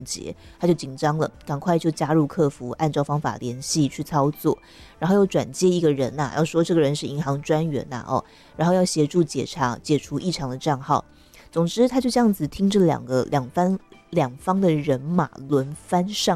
节，他就紧张了，赶快就加入客服，按照方法联系去操作，然后又转接一个人要说这个人是银行专员然后要协助解除异常的账号。总之他就这样子听着两方的人马轮番上